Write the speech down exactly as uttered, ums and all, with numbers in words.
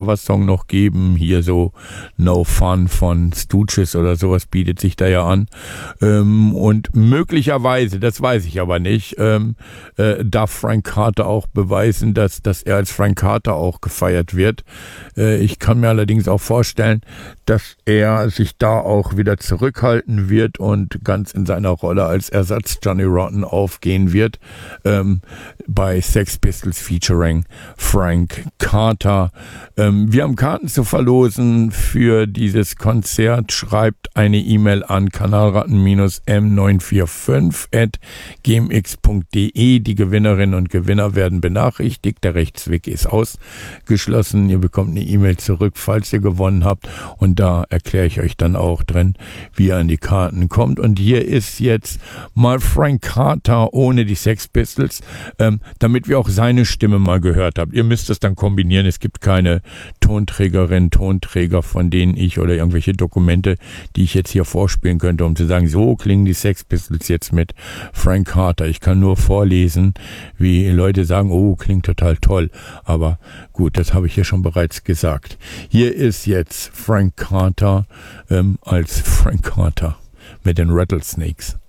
Coversong noch geben. Hier so No Fun von Stooges oder sowas bietet sich da ja an. Ähm, und möglicherweise, das weiß ich aber nicht, ähm, äh, darf Frank Carter auch beweisen, dass, dass er als Frank Carter auch gefeiert wird. Äh, ich kann mir allerdings auch vorstellen, dass er sich da auch wieder zurückhalten wird und ganz in seiner Rolle als Ersatz Johnny Rotten aufgehen wird. Ähm, bei Sex Pistols featuring Frank Carter. Ähm, wir haben Karten zu verlosen für dieses Konzert. Schreibt eine E-Mail an kanalratten m neun vier fünf at gmx punkt de. Die Gewinnerinnen und Gewinner werden benachrichtigt. Der Rechtsweg ist ausgeschlossen. Ihr bekommt eine E-Mail zurück, falls ihr gewonnen habt. Und da erkläre ich euch dann auch drin, wie ihr an die Karten kommt. Und hier ist jetzt mal Frank Carter ohne die Sex Pistols, ähm, damit wir auch seine Stimme mal gehört habt. Ihr müsst es dann kombinieren. Es gibt keine Tonträgerin, Tonträger, von denen ich oder irgendwelche Dokumente, die ich jetzt hier vorspielen könnte, um zu sagen, so klingen die Sex Pistols jetzt mit Frank Carter. Ich kann nur vorlesen, wie Leute sagen, oh, klingt total toll. Aber gut, das habe ich ja schon bereits gesagt. Hier ist jetzt Frank Carter ähm, als Frank Carter mit den Rattlesnakes.